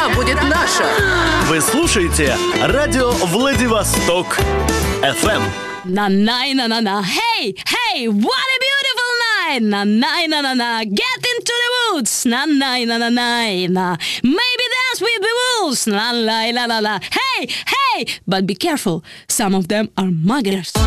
страна будет наша. Вы слушаете радио Владивосток FM. Na-na-na-na-na. Hey, hey, what a beautiful night. Na-na-na-na-na. Get into the woods. Na-na-na-na-na. Maybe dance with the wolves. La-la-la-la-la. Hey, hey, but be careful. Some of them are muggers.